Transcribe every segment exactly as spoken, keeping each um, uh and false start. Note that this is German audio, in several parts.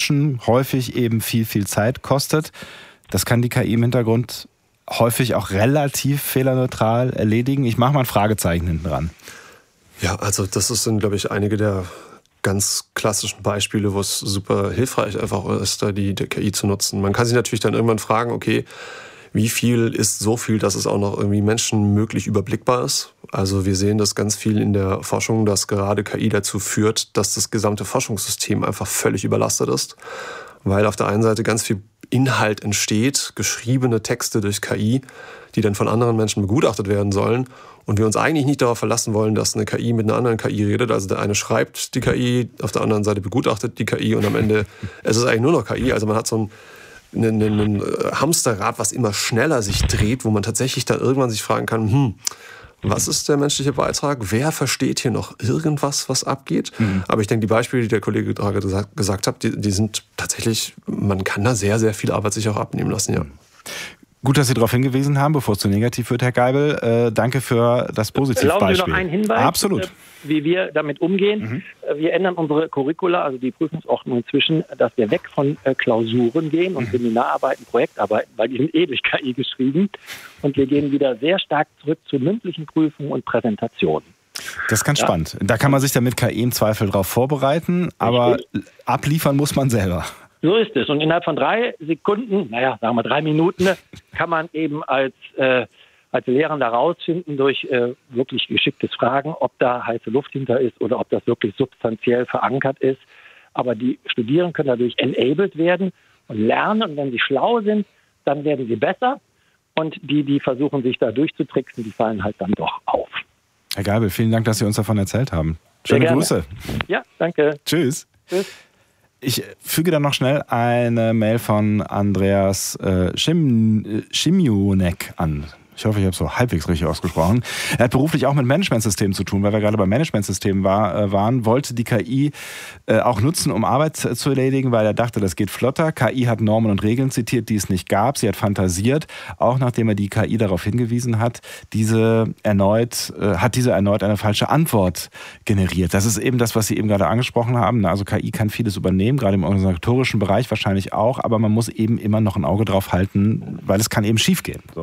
Menschen häufig eben viel, viel Zeit kostet. Das kann die K I im Hintergrund häufig auch relativ fehlerneutral erledigen. Ich mache mal ein Fragezeichen hinten dran. Ja, also das sind, glaube ich, einige der ganz klassischen Beispiele, wo es super hilfreich einfach ist, da die, die K I zu nutzen. Man kann sich natürlich dann irgendwann fragen, okay, wie viel ist so viel, dass es auch noch irgendwie menschenmöglich überblickbar ist? Also wir sehen das ganz viel in der Forschung, dass gerade K I dazu führt, dass das gesamte Forschungssystem einfach völlig überlastet ist, weil auf der einen Seite ganz viel Inhalt entsteht, geschriebene Texte durch K I, die dann von anderen Menschen begutachtet werden sollen. Und wir uns eigentlich nicht darauf verlassen wollen, dass eine K I mit einer anderen K I redet. Also der eine schreibt die K I, auf der anderen Seite begutachtet die K I und am Ende es ist eigentlich nur noch K I. Also man hat so ein, ein, ein Hamsterrad, was immer schneller sich dreht, wo man tatsächlich dann irgendwann sich fragen kann, hm, was ist der menschliche Beitrag? Wer versteht hier noch irgendwas, was abgeht? Mhm. Aber ich denke, die Beispiele, die der Kollege gerade gesagt hat, die, die sind tatsächlich, man kann da sehr, sehr viel Arbeit sich auch abnehmen lassen, ja. Gut, dass Sie darauf hingewiesen haben, bevor es zu negativ wird, Herr Geibel. Äh, danke für das Positivbeispiel. Erlauben Sie noch einen Hinweis, Absolut. Äh, wie wir damit umgehen. Mhm. Wir ändern unsere Curricula, also die Prüfungsordnung inzwischen, dass wir weg von äh, Klausuren gehen und mhm. Seminararbeiten, Projektarbeiten, weil die sind eh durch K I geschrieben. Und wir gehen wieder sehr stark zurück zu mündlichen Prüfungen und Präsentationen. Das ist ganz ja. spannend. Da kann man sich dann mit K I im Zweifel drauf vorbereiten, aber Richtig. abliefern muss man selber. So ist es. Und innerhalb von drei Sekunden, naja, sagen wir drei Minuten, kann man eben als, äh, als Lehrender herausfinden durch äh, wirklich geschicktes Fragen, ob da heiße Luft hinter ist oder ob das wirklich substanziell verankert ist. Aber die Studierenden können dadurch enabled werden und lernen. Und wenn sie schlau sind, dann werden sie besser. Und die, die versuchen, sich da durchzutricksen, die fallen halt dann doch auf. Herr Geibel, vielen Dank, dass Sie uns davon erzählt haben. Schöne Grüße. Ja, danke. Tschüss. Tschüss. Ich füge dann noch schnell eine Mail von Andreas äh, Schim, Schimionek an. Ich hoffe, ich habe es so halbwegs richtig ausgesprochen. Er hat beruflich auch mit Managementsystemen zu tun, weil wir gerade bei Managementsystemen war, äh, waren, wollte die K I äh, auch nutzen, um Arbeit zu erledigen, weil er dachte, das geht flotter. K I hat Normen und Regeln zitiert, die es nicht gab. Sie hat fantasiert, auch nachdem er die K I darauf hingewiesen hat, diese erneut, äh, hat diese erneut eine falsche Antwort generiert. Das ist eben das, was Sie eben gerade angesprochen haben. Also K I kann vieles übernehmen, gerade im organisatorischen Bereich wahrscheinlich auch, aber man muss eben immer noch ein Auge drauf halten, weil es kann eben schiefgehen. So.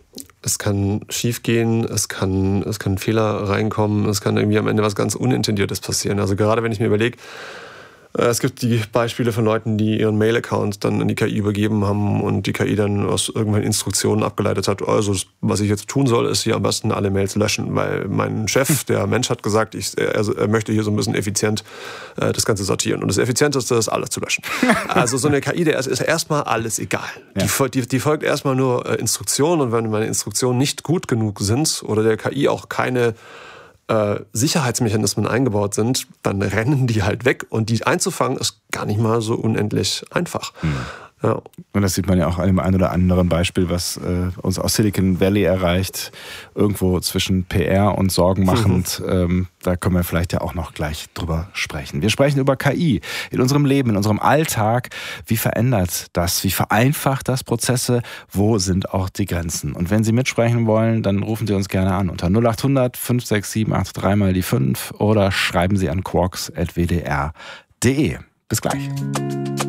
Es kann schiefgehen, es kann, es kann Fehler reinkommen, es kann irgendwie am Ende was ganz Unintendiertes passieren. Also gerade wenn ich mir überlege, es gibt die Beispiele von Leuten, die ihren Mail-Account dann an die K I übergeben haben und die K I dann aus irgendwelchen Instruktionen abgeleitet hat, also was ich jetzt tun soll, ist hier am besten alle Mails löschen, weil mein Chef, der Mensch, hat gesagt, ich, er, er möchte hier so ein bisschen effizient äh, das Ganze sortieren. Und das Effizienteste ist, alles zu löschen. Also so eine K I, der ist, ist erstmal alles egal. Ja. Die, die, die folgt erstmal nur äh, Instruktionen und wenn meine Instruktionen nicht gut genug sind oder der K I auch keine Sicherheitsmechanismen eingebaut sind, dann rennen die halt weg und die einzufangen ist gar nicht mal so unendlich einfach. Mhm. Ja. Und das sieht man ja auch an dem einen oder anderen Beispiel, was äh, uns aus Silicon Valley erreicht, irgendwo zwischen P R und Sorgen machend. Mhm. Ähm, da können wir vielleicht ja auch noch gleich drüber sprechen. Wir sprechen über K I in unserem Leben, in unserem Alltag. Wie verändert das? Wie vereinfacht das Prozesse? Wo sind auch die Grenzen? Und wenn Sie mitsprechen wollen, dann rufen Sie uns gerne an unter null acht hundert fünf sechs sieben acht drei mal die fünf oder schreiben Sie an quarks at w d r punkt d e. Bis gleich.